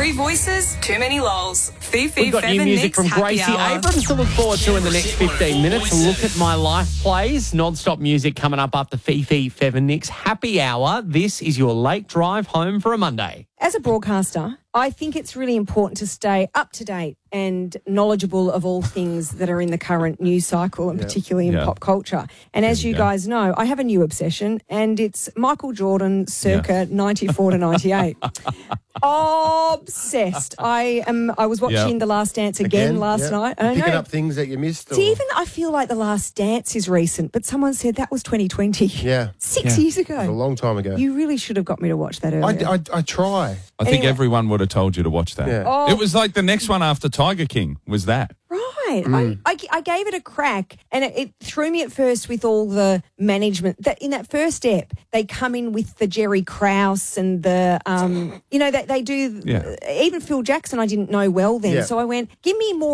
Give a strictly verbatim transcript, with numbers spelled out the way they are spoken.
Three voices, too many lols. Fifi, We've got new Fev and music Nick's from Happy Gracie Hour. Abrams to look forward to in the next fifteen minutes. A look at my life plays. Non-stop music coming up after Fifi, Fev and Nick's Happy Hour. This is your late drive home for a Monday. As a broadcaster, I think it's really important to stay up to date and knowledgeable of all things that are in the current news cycle and particularly in Yeah. pop culture. And as you, go. guys know, I have a new obsession and it's Michael Jordan circa ninety-four to ninety-eight. Obsessed. I am. I was watching Yeah. The Last Dance again, Again, last yeah. night. I Picking know. up things that you missed. Or... See, even I feel like The Last Dance is recent, but someone said that was twenty twenty. Yeah. Six Yeah. years It was a ago. long time ago. You really should have got me to watch that earlier. I, I, I try. I think Anyway. everyone would have told you to watch that. Yeah. Oh. It was like the next one after Tiger King was that. Right. Mm. I, I, I gave it a crack and it, it threw me at first with all the management. That in that first step, they come in with the Jerry Krause and the, um, you know, that they do, Yeah. even Phil Jackson I didn't know well then. Yeah. So I went, give me more